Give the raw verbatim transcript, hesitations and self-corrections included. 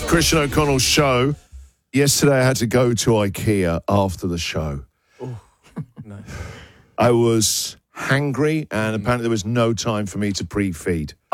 Christian O'Connell's show. Yesterday I had to go to IKEA after the show. Oh, no. I was hangry and apparently there was no time for me to pre-feed.